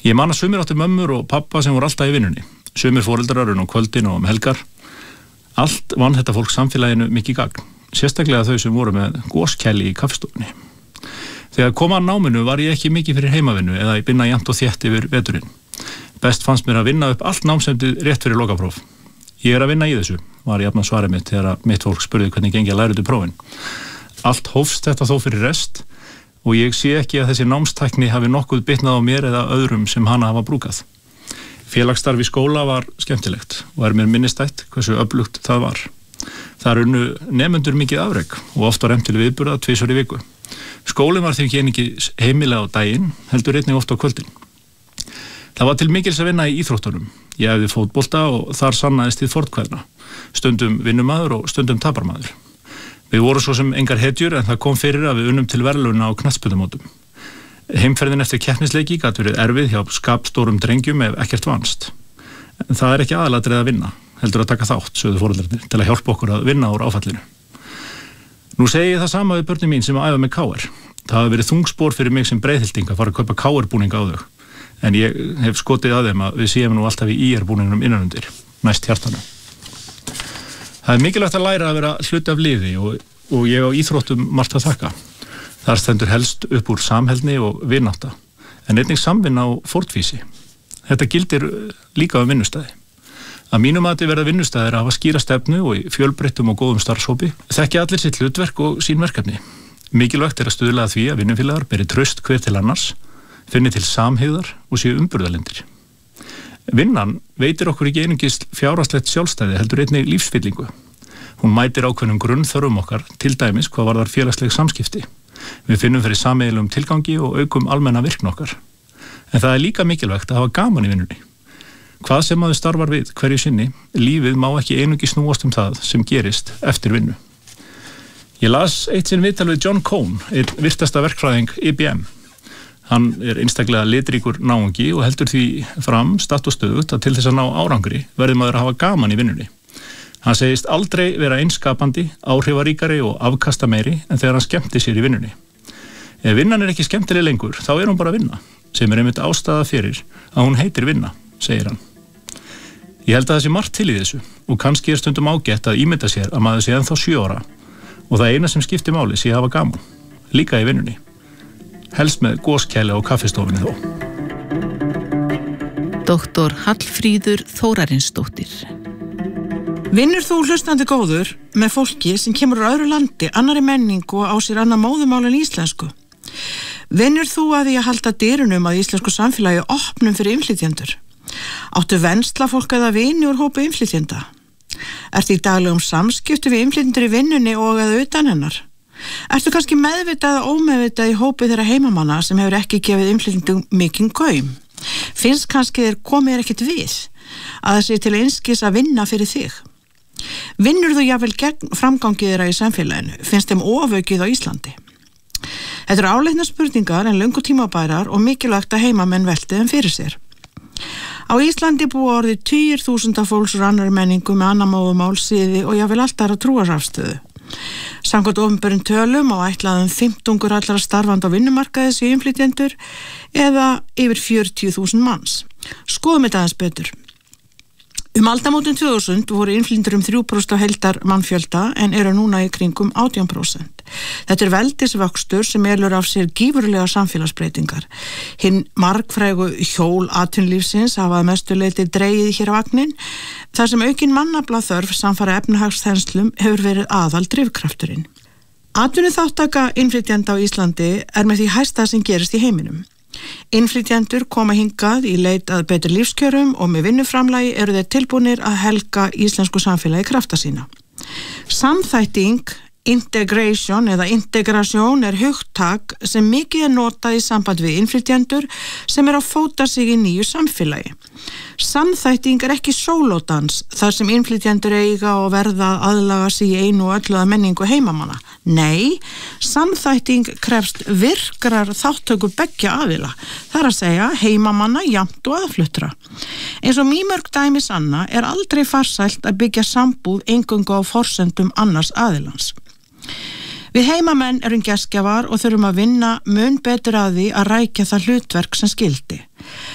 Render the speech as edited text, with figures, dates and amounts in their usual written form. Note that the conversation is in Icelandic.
Ég man að sumir áttu mömmur og pappa sem voru alltaf í vinnunni. Sumir foreldrar á kvöldin og helgar. Allt vann þetta fólk samfélaginu mikið gagn. Sérstaklega þau sem voru með goskæli í kaffistofunni. Þegar kom að náminu var ég ekki mikið fyrir heimavinnu eða ég binna jafnt og þétt yfir veturinn. Best fannst mér að vinna upp allt námsefnið rétt fyrir lokapróf. Ég að vinna í þessu, var jafnan svarið mitt þegar mitt fólk spurði hvernig gengi að læra út prófin. Allt hófst þetta þó fyrir rest og ég sé ekki að þessi námstækni hafi nokkuð bitnað á mér eða öðrum sem hana hafa brúkað. Félagsstarf í skóla var skemmtilegt og mér minnistætt hversu öflugt það var. Það unnu nemendur mikið afrek og oft var efnt til viðburða 2 í viku. Skólinn var því ekki einungis heimilega á daginn, heldur einnig oft á kvöldin. Það var til mikils að vinna í íþróttunum. Ég æfði fótbolta og þar sannaðist hið fornkveðna. Stundum vinnumaður og stundum taparmaður. Við vorum svo sem engar hetjur en það kom fyrir að við unnum til verðlauna á knattspyrnumótum. Heimferðin eftir keppnisleiki gat verið erfið hjá skapstórum drengjum ef ekkert vannst. En það ekki aðalatrið að vinna, heldur að taka þátt, sögðu foreldrarnir, til að hjálpa okkur að vinna úr áfallinu. Nú segi ég það sama við börnin mín sem að æfa með KR. Það hafi verið þungspor fyrir mig sem breiðhilding að fara að kaupa KR-búninga á þau. En ég hef skotið að þeim að við séum nú alltaf í IR-búningunum innanundir, næst hjartanu. Það mikilvægt að læra að vera hluti af liði og ég á íþróttum margt að þakka. Þar stendur helst upp úr samheldni og vinátta, en einnig samvinna á fórnfýsi. Þetta gildir líka vinnustæði. Að mínum mati verða vinnustæðir að hafa skýra stefnu og í fjölbreyttum og góðum starfshópi þekki allir sitt hlutverk og sín verkefni. Mikilvægt að stuðla að því að vinnufélagar beri traust hver til annars, finni til samhygðar og séu umburðarlyndir. Vinnan veitir okkur ekki einungis fjárhagslegt sjálfstæði heldur einnig lífsfyllingu. Hún mætir ákveðnum grunnþörfum okkar, til dæmis hvað varðar félagsleg samskipti. Við finnum fyrir sameiginlegum tilgangi og aukum almenna virkni okkar. En það líka mikilvægt að hafa gaman í vinnunni. Hvað sem maður starfar við hverju sinni, lífið má ekki einungis snúast það sem gerist eftir vinnu. Ég las eitt sinn viðtal við John Cohn, einn virtasta verkfræðing IBM. Hann einstaklega litríkur náungi og heldur því fram statt og stöðugt að til þess að ná árangri verður maður að hafa gaman í vinnunni. Hann segist aldrei vera einskapandi, áhrifaríkari og afkasta meiri en þegar hann skemmti sér í vinnunni. Ef vinnan ekki skemmtileg lengur, þá hún bara að vinna, sem einmitt ástæða fyrir að hún heitir vinna, segir hann. Ég held að það sé margt til í þessu og kannski stundum ágætt að ímynda sér að maður sé ennþá 7 ára og það eina sem skiptir máli sé að hafa gaman, líka í vinnunni. Helst með goskæli á kaffistofunni þó. Doktor Hallfríður Þórarinsdóttir. Vinnur þú hlustandi góður með fólki sem kemur úr öðru landi, annarri menningu og á sér annað móðumál en íslensku? Vinnur þú að því að halda dyrunum að íslensku samfélagi opnum fyrir innflytjendur? Áttu vensla fólk eða vini úr hópi innflytjenda? Ertu í daglegum samskiptum við innflytjendur í vinnunni og eða utan hennar? Ertu kannski meðvitað eða ómeðvitað í hópi þeirra heimamanna sem hefur ekki gefið innflytjendum mikinn gaum? Finnst kannski þeir komið ekkert við að það sé til einskis að vinna fyrir þig? Vinnur þú jafnvel gegn framgangi þeirra í samfélaginu? Finnst þeim ofaukið á Íslandi? Þetta eru áleitnar spurningar en löngu tímabærar og mikilvægt að heimamenn velti þeim fyrir sér. Á Íslandi búa orðið 10.000 fólks úr annarri menningu með annar móðumál, siði og jafnvel allt aðra trúarafstöðu. Samkvæmt opinberum tölum á ætlaðum 15 allra starfandi á vinnumarkaði séu innflytjendur eða yfir 40.000 manns. Skoðum þetta aðeins betur. Aldamótin 2000 voru innflytjendur 3% af heildar mannfjölda en eru núna í kringum 18%. Þetta veldisvöxtur sem elur af sér gífurlega samfélagsbreytingar. Hinn margfrægu hjól atvinnulífsins hafa að mestu leyti dregið hér á vagnin, þar sem aukin mannafla þörf samfara efnahagsþenslum hefur verið aðal drifkrafturinn. Atvinnuþátttaka innflytjenda á Íslandi með því hæsta sem gerist í heiminum. Innflytjendur koma hingað í leit að betri lífskjörum og með vinnuframlagi eru þeir tilbúnir að helga íslensku samfélagi krafta sína. Samþætting, integration eða integrasjón hugtak sem mikið notað í samband við innflytjendur sem að fóta sig í nýju samfélagi. Samþætting ekki sólódans þar sem innflytjendur eiga og verða aðlaga sig í einu og öllu að menningu heimamanna. Nei, samþætting krefst virkrar þáttöku beggja aðila, þar að segja heimamanna, jafnt og aðfluttra. Eins og mýmörg dæmi sanna aldrei farsælt að byggja sambúð eingöngu á forsendum annars aðilans. Við heimamenn erum gestgjafar og þurfum að vinna mun betur að því að rækja það hlutverk sem skyldi.